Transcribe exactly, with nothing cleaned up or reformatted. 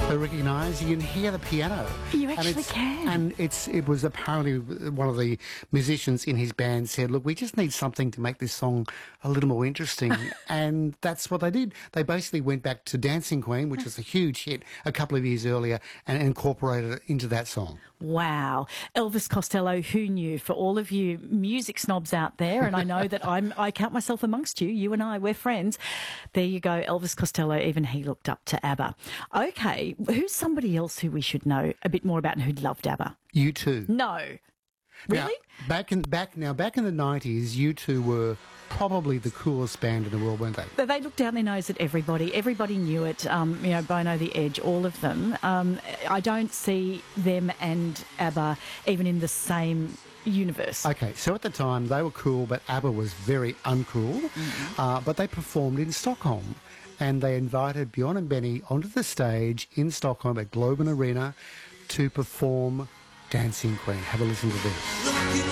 to recognise. You can hear the piano. You and actually it's, can. And it's it was apparently one of the musicians in his band said, look, we just need something to make this song a little more interesting. And that's what they did. They basically went back to Dancing Queen, which was a huge hit a couple of years earlier, and incorporated it into that song. Wow. Elvis Costello, who knew? For all of you music snobs out there, and I know that I'm, I count myself amongst you, you and I, we're friends. There you go, Elvis Costello, even he looked up to ABBA. Okay, who's somebody else who we should know a bit more about and who loved ABBA? U two. No. Really? Now, back in back now back in the nineties, U two were probably the coolest band in the world, weren't they? But they looked down their nose at everybody. Everybody knew it. Um, you know, Bono, The Edge, all of them. Um, I don't see them and ABBA even in the same universe. Okay, so at the time they were cool, but ABBA was very uncool. Mm-hmm. Uh, but they performed in Stockholm, and they invited Bjorn and Benny onto the stage in Stockholm at Globen Arena to perform Dancing Queen. Have a listen to this.